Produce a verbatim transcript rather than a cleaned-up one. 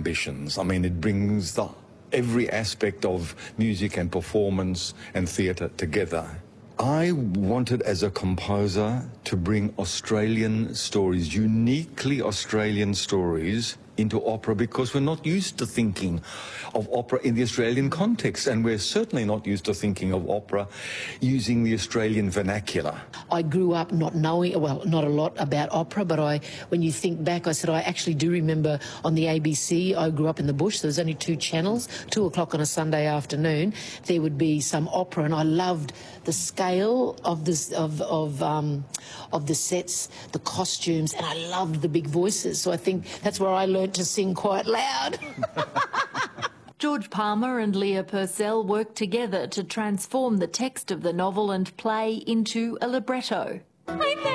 ambitions. I mean, it brings the, every aspect of music and performance and theatre together. I wanted, as a composer, to bring Australian stories, uniquely Australian stories, into opera, because we're not used to thinking of opera in the Australian context, and we're certainly not used to thinking of opera using the Australian vernacular. I grew up not knowing, well, not a lot about opera, but I, when you think back, I said I actually do remember on the A B C, I grew up in the bush, there was only two channels, two o'clock on a Sunday afternoon, there would be some opera, and I loved the scale of this, of, of, um, of the sets, the costumes, and I loved the big voices, so I think that's where I learned to sing quite loud. George Palmer and Leah Purcell worked together to transform the text of the novel and play into a libretto. I